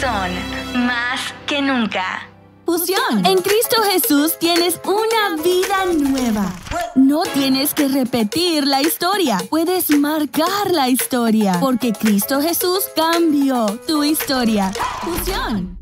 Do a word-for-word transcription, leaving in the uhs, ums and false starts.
son más que nunca. Fusión. En Cristo Jesús tienes una vida nueva. No tienes que repetir la historia. Puedes marcar la historia. Porque Cristo Jesús cambió tu historia. Fusión.